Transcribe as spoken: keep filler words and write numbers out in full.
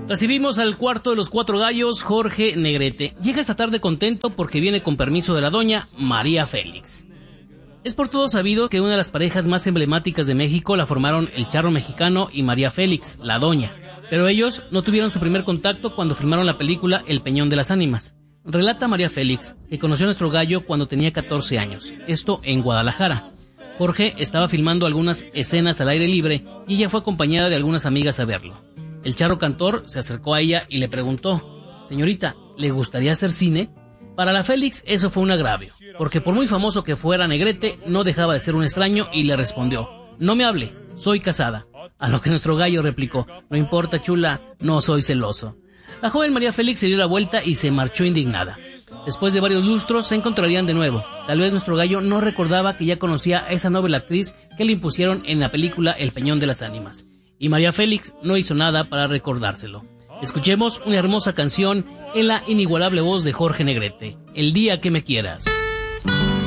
Recibimos al cuarto de los cuatro gallos, Jorge Negrete. Llega esta tarde contento porque viene con permiso de la doña María Félix. Es por todo sabido que una de las parejas más emblemáticas de México la formaron el charro mexicano y María Félix, la doña. Pero ellos no tuvieron su primer contacto cuando filmaron la película El Peñón de las Ánimas. Relata María Félix que conoció a nuestro gallo cuando tenía catorce años, esto en Guadalajara. Jorge estaba filmando algunas escenas al aire libre y ella fue acompañada de algunas amigas a verlo. El charro cantor se acercó a ella y le preguntó: «Señorita, ¿le gustaría hacer cine?». Para la Félix eso fue un agravio, porque por muy famoso que fuera Negrete, no dejaba de ser un extraño y le respondió: «No me hable, soy casada». A lo que nuestro gallo replicó: «No importa, chula, no soy celoso». La joven María Félix se dio la vuelta y se marchó indignada. Después de varios lustros se encontrarían de nuevo. Tal vez nuestro gallo no recordaba que ya conocía a esa noble actriz que le impusieron en la película El Peñón de las Ánimas. Y María Félix no hizo nada para recordárselo. Escuchemos una hermosa canción en la inigualable voz de Jorge Negrete, El día que me quieras.